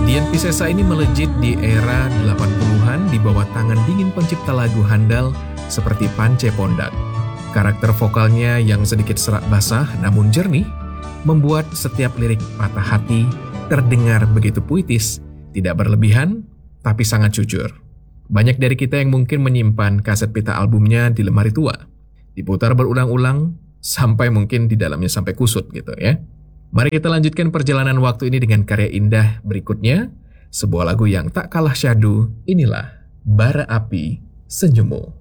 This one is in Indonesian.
Dian Piscesa ini melejit di era 80-an di bawah tangan dingin pencipta lagu handal seperti Pance Pondak. Karakter vokalnya yang sedikit serak basah namun jernih membuat setiap lirik patah hati terdengar begitu puitis, tidak berlebihan, tapi sangat jujur. Banyak dari kita yang mungkin menyimpan kaset pita albumnya di lemari tua, diputar berulang-ulang sampai mungkin di dalamnya sampai kusut gitu ya. Mari kita lanjutkan perjalanan waktu ini dengan karya indah berikutnya, sebuah lagu yang tak kalah syahdu, inilah Bara Api Senyummu.